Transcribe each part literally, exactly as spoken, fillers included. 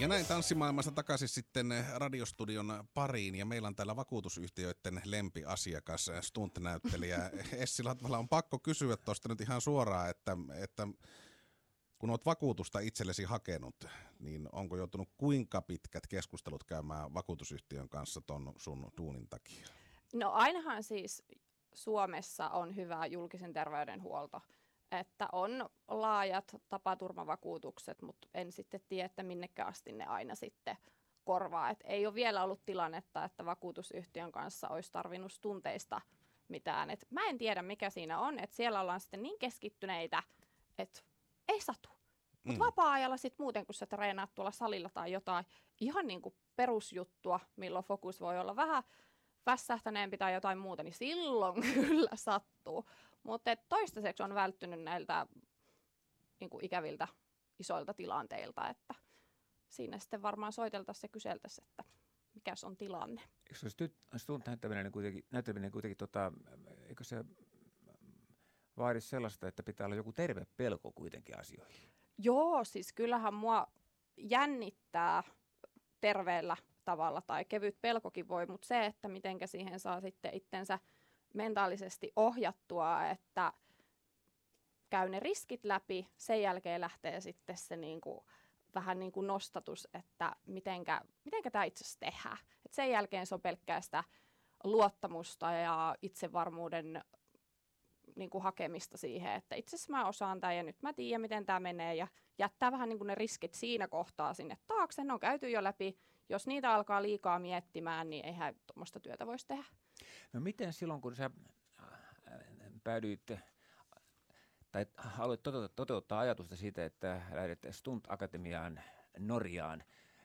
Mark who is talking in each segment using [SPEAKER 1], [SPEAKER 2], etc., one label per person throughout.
[SPEAKER 1] Ja näin tanssimaailmasta takaisin sitten radiostudion pariin, ja meillä on täällä vakuutusyhtiöiden lempiasiakas, stunt-näyttelijä Essi Latvala. On pakko kysyä tuosta nyt ihan suoraan, että, että kun olet vakuutusta itsellesi hakenut, niin onko joutunut kuinka pitkät keskustelut käymään vakuutusyhtiön kanssa ton sun duunin takia?
[SPEAKER 2] No ainahan siis Suomessa on hyvä julkisen terveydenhuolto, että on laajat tapaturmavakuutukset, mutta en sitten tiedä, että minnekä asti ne aina sitten korvaa. Et ei ole vielä ollut tilannetta, että vakuutusyhtiön kanssa olisi tarvinnut tunteista mitään. Et mä en tiedä, mikä siinä on, että siellä ollaan sitten niin keskittyneitä, että ei satu. Mutta mm. vapaa-ajalla sitten muuten, kun sä treenaat tuolla salilla tai jotain ihan niin kuin perusjuttua, milloin fokus voi olla vähän vässähtäneempi tai jotain muuta, niin silloin kyllä sattuu. Mutta toistaiseksi on välttynyt näiltä niin kuin ikäviltä isoilta tilanteilta, että siinä sitten varmaan soiteltaisiin ja kyseltäisiin, että mikäs on tilanne.
[SPEAKER 3] Eikö se stunt näyttäminen kuitenkin, näyttäminen kuitenkin tota, eikö se vaadi sellaista, että pitää olla joku terve pelko kuitenkin asioihin?
[SPEAKER 2] Joo, siis kyllähän mua jännittää terveellä tavalla tai kevyt pelkokin voi, mutta se, että mitenkä siihen saa sitten itsensä mentaalisesti ohjattua, että käy ne riskit läpi, sen jälkeen lähtee sitten se niinku, vähän niin kuin nostatus, että mitenkä, mitenkä tämä itse asiassa tehdään. Et sen jälkeen se on pelkkää sitä luottamusta ja itsevarmuuden niin kuin hakemista siihen, että itse asiassa mä osaan tämän ja nyt mä tiedän, miten tämä menee ja jättää vähän niin kuin ne riskit siinä kohtaa sinne taakse. Ne on käyty jo läpi. Jos niitä alkaa liikaa miettimään, niin eihän tuommoista työtä voisi tehdä.
[SPEAKER 3] No miten silloin, kun sä päädyit tai haluat toteuttaa ajatusta siitä, että lähdet Stunt Akatemiaan Norjaan,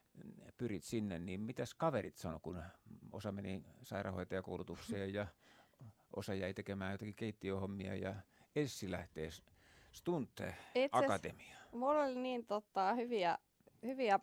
[SPEAKER 3] pyrit sinne, niin mitäs kaverit sanoi, kun osa meni sairaanhoitajakoulutukseen ja osa jäi tekemään jotakin keittiöhommia ja Essi lähtee Stunt Akatemiaan?
[SPEAKER 2] Mulla oli niin tota, hyviä, hyviä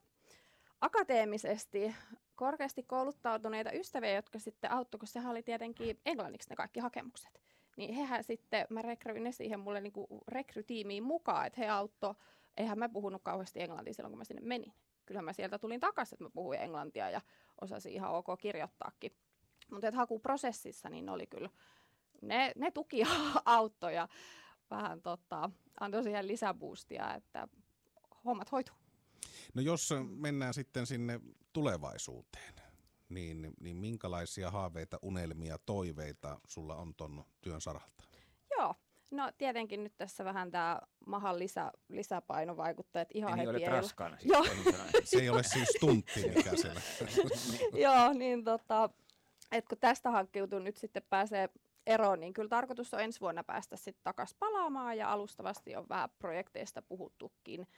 [SPEAKER 2] akateemisesti korkeasti kouluttautuneita ystäviä, jotka sitten auttoi, kun sehän oli tietenkin englanniksi ne kaikki hakemukset. Niin hehän sitten, mä rekryin ne siihen mulle niinku rekrytiimiin mukaan, että he auttoi. Eihän mä puhunut kauheasti englantia silloin, kun mä sinne menin. Kyllähän mä sieltä tulin takaisin, että mä puhuin englantia ja osasin ihan ok kirjoittaakin. Mutta hakuprosessissa niin oli kyllä, ne, ne tuki auttoi ja vähän tota, antoi siihen lisäboostia, että hommat hoituu.
[SPEAKER 1] No jos mennään sitten sinne tulevaisuuteen, niin, niin minkälaisia haaveita, unelmia, toiveita sulla on ton työn saralta?
[SPEAKER 2] Joo, no tietenkin nyt tässä vähän tämä mahan lisä, lisäpaino vaikuttaa, että ihan
[SPEAKER 3] niin
[SPEAKER 2] heti
[SPEAKER 3] olet
[SPEAKER 2] ei
[SPEAKER 3] raskaana.
[SPEAKER 2] Joo.
[SPEAKER 1] Se ei ole siis stuntti, mikä siellä.
[SPEAKER 2] Joo, niin tota, että kun tästä hankkiutuu nyt sitten pääsee eroon, niin kyllä tarkoitus on ensi vuonna päästä sitten takaisin palaamaan ja alustavasti on vähän projekteista puhuttukin.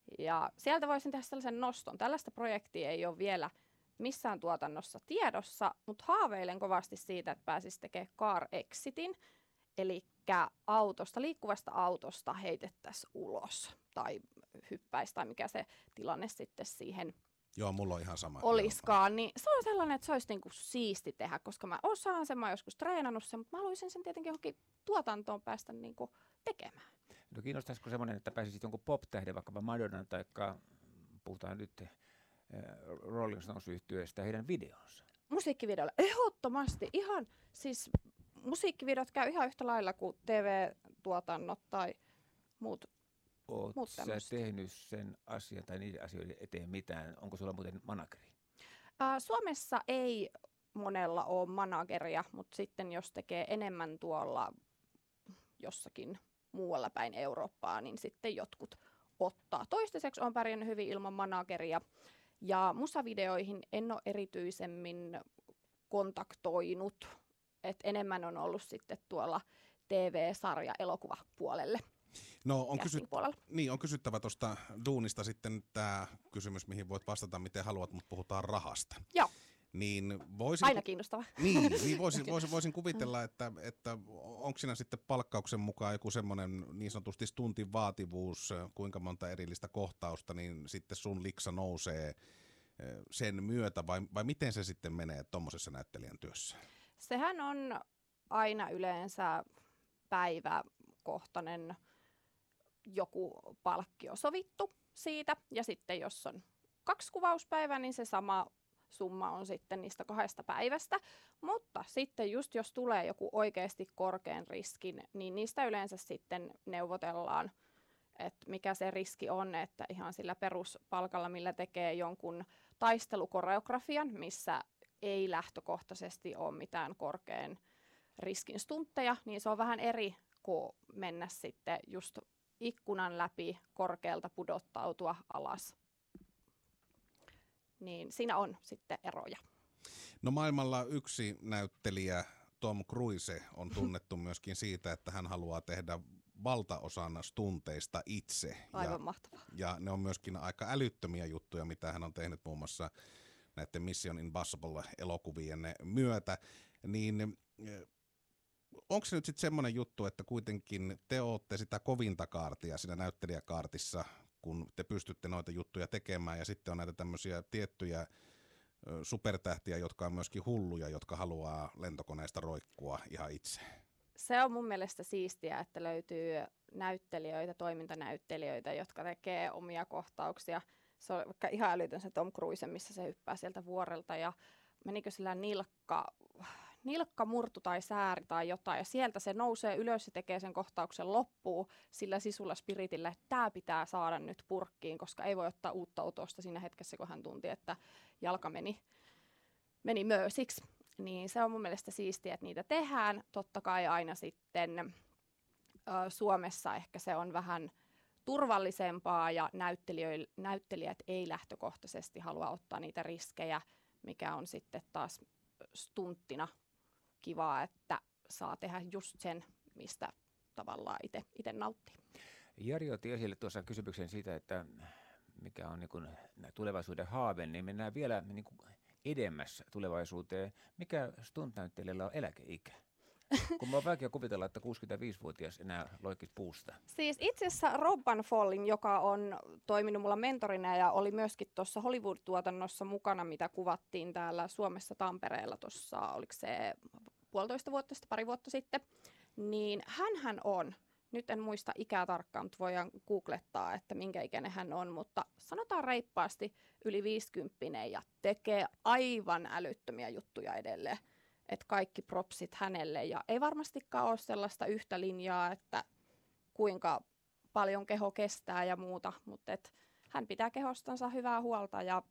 [SPEAKER 2] Ja sieltä voisin tehdä sellaisen noston. Tällaista projektia ei ole vielä missään tuotannossa tiedossa, mutta haaveilen kovasti siitä, että pääsisi tekemään car exitin, eli autosta, liikkuvasta autosta heitettäisiin ulos tai hyppäisi tai mikä se tilanne sitten siihen
[SPEAKER 1] Joo, mulla on ihan sama.
[SPEAKER 2] Oliskaan, niin se on sellainen, että se olisi niinku siisti tehdä, koska mä osaan sen, mä oon joskus treenannut sen, mutta mä haluaisin sen tietenkin johonkin tuotantoon päästä niinku tekemään.
[SPEAKER 3] No kiinnostaisiko semmoinen, että pääsisit jonkun pop-tähden, vaikkapa Madonnan, tai puhutaan nyt Rolling Stones-yhtyeestä, heidän videonsa?
[SPEAKER 2] Musiikkivideolla, ehdottomasti. Ihan, siis musiikkivideot käy ihan yhtä lailla kuin T V-tuotannot tai muut.
[SPEAKER 3] Oletko sä tehnyt sen asian tai niiden asioiden eteen mitään? Onko sulla muuten manageri?
[SPEAKER 2] Ää, Suomessa ei monella ole manageria, mutta sitten jos tekee enemmän tuolla jossakin muualla päin Eurooppaa, niin sitten jotkut ottaa. Toistaiseksi olen pärjännyt hyvin ilman manageria ja musavideoihin en ole erityisemmin kontaktoinut, että enemmän on ollut sitten tuolla T V-sarja elokuvapuolelle.
[SPEAKER 1] No on, kysyt, niin, on kysyttävä tuosta duunista sitten tämä kysymys, mihin voit vastata miten haluat, mutta puhutaan rahasta.
[SPEAKER 2] Joo.
[SPEAKER 1] Niin voisin,
[SPEAKER 2] Aina kiinnostava.
[SPEAKER 1] Niin, niin voisin, voisin, voisin kuvitella, että, että onko siinä sitten palkkauksen mukaan joku semmoinen niin sanotusti stuntin vaativuus, kuinka monta erillistä kohtausta, niin sitten sun liksa nousee sen myötä, vai, vai miten se sitten menee tuommoisessa näyttelijän työssä?
[SPEAKER 2] Sehän on aina yleensä päiväkohtainen joku palkkio sovittu siitä, ja sitten jos on kaksi kuvauspäivää, niin se sama summa on sitten niistä kahdesta päivästä. Mutta sitten just jos tulee joku oikeasti korkean riskin, niin niistä yleensä sitten neuvotellaan, että mikä se riski on, että ihan sillä peruspalkalla, millä tekee jonkun taistelukoreografian, missä ei lähtökohtaisesti ole mitään korkean riskin stuntteja, niin se on vähän eri kuin mennä sitten just ikkunan läpi korkealta pudottautua alas. Niin siinä on sitten eroja.
[SPEAKER 1] No maailmalla yksi näyttelijä, Tom Cruise, on tunnettu myöskin siitä, että hän haluaa tehdä valtaosan stunteista itse.
[SPEAKER 2] Aivan
[SPEAKER 1] ja,
[SPEAKER 2] mahtavaa.
[SPEAKER 1] Ja ne on myöskin aika älyttömiä juttuja, mitä hän on tehnyt muun muassa näiden Mission Impossible-elokuvien myötä. Niin onko se nyt sitten semmoinen juttu, että kuitenkin te ootte sitä kovinta kaartia siinä näyttelijäkaartissa, kun te pystytte noita juttuja tekemään, ja sitten on näitä tämmöisiä tiettyjä supertähtiä, jotka on myöskin hulluja, jotka haluaa lentokoneesta roikkua ihan itse.
[SPEAKER 2] Se on mun mielestä siistiä, että löytyy näyttelijöitä, toimintanäyttelijöitä, jotka tekee omia kohtauksia. Se on vaikka ihan älytön se Tom Cruise, missä se hyppää sieltä vuorelta ja menikö sillä nilkka, nilkka murtu tai sääri tai jotain. Ja sieltä se nousee ylös ja tekee sen kohtauksen loppuun sillä sisulla spiritillä, että tämä pitää saada nyt purkkiin, koska ei voi ottaa uutta otosta siinä hetkessä, kun hän tunti, että jalka meni, meni möösiksi. Niin se on mun mielestä siistiä, että niitä tehdään. Totta kai aina sitten ö, Suomessa ehkä se on vähän turvallisempaa ja näyttelijät ei lähtökohtaisesti halua ottaa niitä riskejä, mikä on sitten taas stunttina kivaa, että saa tehdä just sen, mistä tavallaan itse nauttii.
[SPEAKER 3] Jari otti esille tuossa kysymyksen siitä, että mikä on niin kuin tulevaisuuden haave, niin mennään vielä niin kuin edemmässä tulevaisuuteen. Mikä stunt-näyttelijällä on eläkeikä? Kun mä oon vaikea kuvitella, että kuusikymmentäviisivuotias enää loikisi puusta.
[SPEAKER 2] Siis itse asiassa Rob Van Follin, joka on toiminut mulla mentorina ja oli myöskin tuossa Hollywood-tuotannossa mukana, mitä kuvattiin täällä Suomessa Tampereella tuossa, oliko se puolitoista vuotta sitten, pari vuotta sitten, niin hänhän on, nyt en muista ikää tarkkaan, mutta voidaan googlettaa, että minkä ikäinen hän on, mutta sanotaan reippaasti yli viisikymppinen ja tekee aivan älyttömiä juttuja edelleen. Että kaikki propsit hänelle ja ei varmastikaan ole sellaista yhtä linjaa, että kuinka paljon keho kestää ja muuta, mutta et hän pitää kehostansa hyvää huolta ja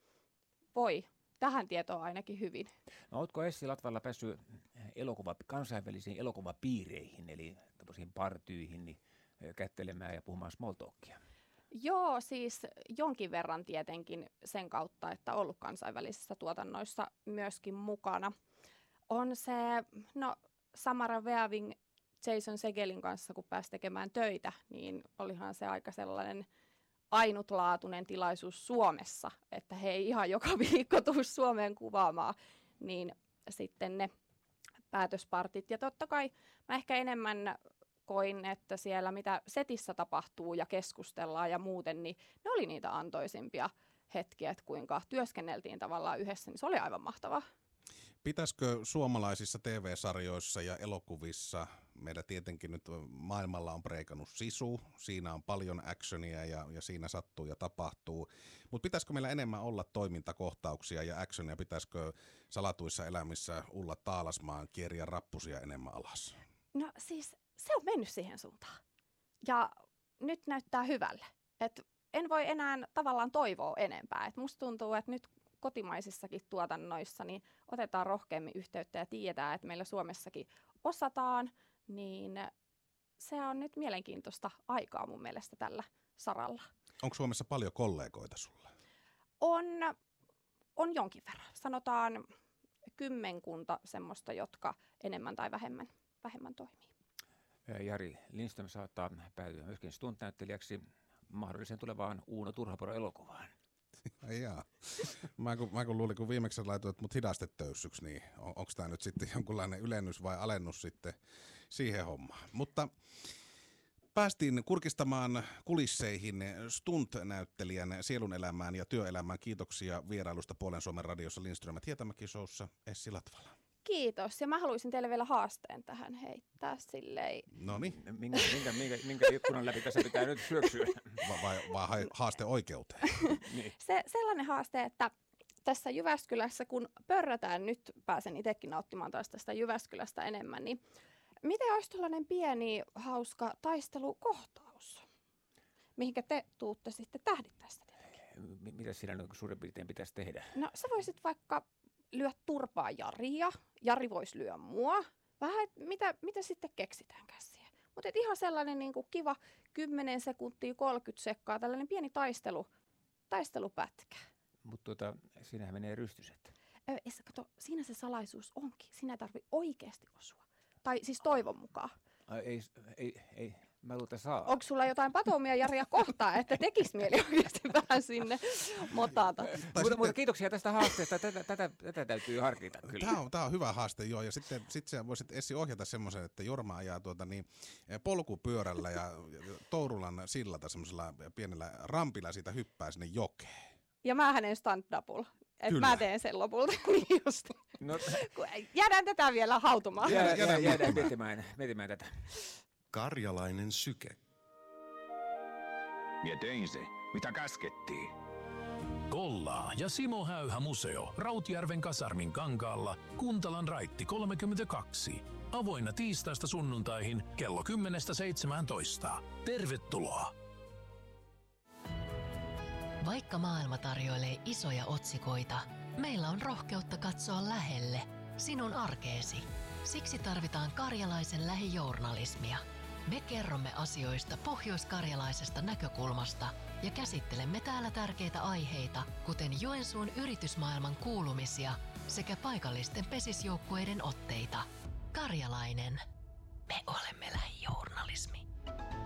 [SPEAKER 2] voi tähän tietoon ainakin hyvin.
[SPEAKER 3] No, ootko Essi Latvalla päässyt elokuva, kansainvälisiin elokuvapiireihin, eli tämmöisiin partyihin, niin kättelemään ja puhumaan small talkia?
[SPEAKER 2] Joo, siis jonkin verran tietenkin sen kautta, että ollut kansainvälisissä tuotannoissa myöskin mukana. On se, no Samara Weaving Jason Segelin kanssa, kun pääsi tekemään töitä, niin olihan se aika sellainen ainutlaatuinen tilaisuus Suomessa, että he ei ihan joka viikko tule Suomeen kuvaamaan, niin sitten ne päätöspartit. Ja totta kai mä ehkä enemmän koin, että siellä mitä setissä tapahtuu ja keskustellaan ja muuten, niin ne oli niitä antoisimpia hetkiä, että kuinka työskenneltiin tavallaan yhdessä, niin se oli aivan mahtavaa.
[SPEAKER 1] Pitäisikö suomalaisissa T V-sarjoissa ja elokuvissa, meillä tietenkin nyt maailmalla on breikannut sisu, siinä on paljon actionia ja, ja siinä sattuu ja tapahtuu, mutta pitäisikö meillä enemmän olla toimintakohtauksia ja actionia, pitäisikö salatuissa elämissä Ulla Taalasmaan kieriä rappusia enemmän alas?
[SPEAKER 2] No siis se on mennyt siihen suuntaan ja nyt näyttää hyvälle, että en voi enää tavallaan toivoa enempää, että musta tuntuu, että nyt kotimaisissakin tuotannoissa, niin otetaan rohkeammin yhteyttä ja tiedetään, että meillä Suomessakin osataan, niin se on nyt mielenkiintoista aikaa mun mielestä tällä saralla.
[SPEAKER 1] Onko Suomessa paljon kollegoita sulla?
[SPEAKER 2] On, on jonkin verran. Sanotaan kymmenkunta semmoista, jotka enemmän tai vähemmän, vähemmän toimii.
[SPEAKER 3] Jari Lindström saattaa päätyä myöskin stunt-näyttelijäksi mahdollisen tulevaan Uuno Turhapuro-elokuvaan.
[SPEAKER 1] Ai jaa. Mä kun, mä kun luulin, kun viimeksi laitoit mut hidastetöyssyksi, niin on, onko tämä nyt sitten jonkunlainen ylennys vai alennus sitten siihen hommaan. Mutta päästiin kurkistamaan kulisseihin stunt-näyttelijän sielunelämään ja työelämään. Kiitoksia vierailusta Puolen Suomen radiossa Lindström ja Hietamäki Showssa Essi Latvala.
[SPEAKER 2] Kiitos. Ja mä haluaisin teille vielä haasteen tähän heittää silleen.
[SPEAKER 1] Noniin.
[SPEAKER 3] Minkä, minkä, minkä, minkä ikkunan läpi tässä pitää nyt syöksyä?
[SPEAKER 1] Va- vai, vai haaste oikeuteen?
[SPEAKER 3] Niin.
[SPEAKER 2] Se, sellainen haaste, että tässä Jyväskylässä, kun pörrätään, nyt pääsen itsekin nauttimaan taas tästä Jyväskylästä enemmän, niin miten olisi tällainen pieni, hauska taistelukohtaus, mihinkä te tuutte sitten tähdittää sitä tietenkin?
[SPEAKER 3] Mitä siinä nyt suurin piirtein pitäisi tehdä?
[SPEAKER 2] No sä voisit vaikka lyö turpaa Jaria, Jari voisi lyö mua, vähän, et mitä, mitä sitten keksitäänkään siihen. Mutta ihan sellainen niin kuin kiva kymmenen sekuntia, kolmekymmentä sekkaa, tällainen pieni taistelu, taistelupätkä.
[SPEAKER 3] Mutta tuota, siinähän menee rystyset.
[SPEAKER 2] Öö, ja kato, siinä se salaisuus onkin. Sinä ei tarvitse oikeasti osua. Tai siis toivon mukaan.
[SPEAKER 3] Ai, ei, ei, ei, mä luulen, että saa.
[SPEAKER 2] Onko sulla jotain patoumia Jaria kohtaa, että tekis mieli oikeasti vähän sinne motata?
[SPEAKER 3] Mutta,
[SPEAKER 1] sitten,
[SPEAKER 3] mutta kiitoksia tästä haasteesta. Tätä, tätä, tätä täytyy harkita kyllä.
[SPEAKER 1] Tämä on, tämä on hyvä haaste, joo. Ja sitten sit sä voisit Essi ohjata semmoisen, että Jorma ajaa tuota, niin, polkupyörällä ja Tourulan sillalta semmoisella pienellä rampilla siitä hyppää sinne jokeen.
[SPEAKER 2] Ja mä hänen stand-upulla. Että mä teen sen lopulta. Niin just.
[SPEAKER 3] No,
[SPEAKER 2] Jäädään tätä vielä hautumaan.
[SPEAKER 3] jäädään,
[SPEAKER 1] Jäädään
[SPEAKER 3] jäädään
[SPEAKER 1] miettimään.
[SPEAKER 3] miettimään, miettimään tätä.
[SPEAKER 4] Karjalainen syke.
[SPEAKER 5] Mie tein se, mitä käskettiin.
[SPEAKER 6] Kollaa ja Simo Häyhä museo Rautjärven kasarmin kankaalla, Kuntalan raitti kolmekymmentäkaksi. Avoinna tiistaista sunnuntaihin kello kymmenestä seitsemääntoista. Tervetuloa!
[SPEAKER 7] Vaikka maailma tarjoilee isoja otsikoita, meillä on rohkeutta katsoa lähelle, sinun arkeesi. Siksi tarvitaan karjalaisen lähijournalismia. Me kerromme asioista pohjoiskarjalaisesta näkökulmasta ja käsittelemme täällä tärkeitä aiheita, kuten Joensuun yritysmaailman kuulumisia sekä paikallisten pesisjoukkueiden otteita. Karjalainen. Me olemme lähijournalismi.